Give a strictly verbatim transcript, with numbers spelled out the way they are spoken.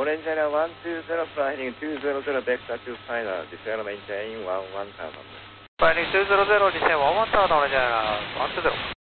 Orange area one two zero fly heading two zero zero vector to final, descend maintain one one thousand. Flying two zero zero, descend one one thousand, orange area one two zero.